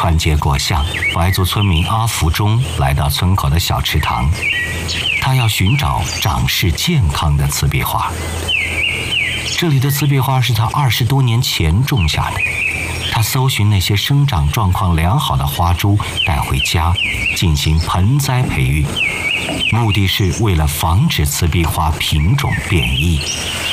穿街过巷，白族村民阿福中来到村口的小池塘，他要寻找长势健康的刺壁花。这里的刺壁花是他20多年前种下的，他搜寻那些生长状况良好的花株带回家进行盆栽培育，目的是为了防止刺壁花品种变异。